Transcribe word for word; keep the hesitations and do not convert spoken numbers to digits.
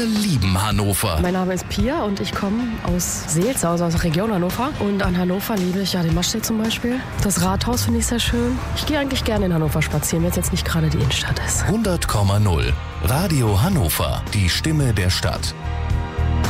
lieben Hannover. Mein Name ist Pia und ich komme aus Seelze, also aus der Region Hannover. Und an Hannover liebe ich ja den Maschsee zum Beispiel. Das Rathaus finde ich sehr schön. Ich gehe eigentlich gerne in Hannover spazieren, wenn es jetzt nicht gerade die Innenstadt ist. hundert Komma null Radio Hannover, die Stimme der Stadt.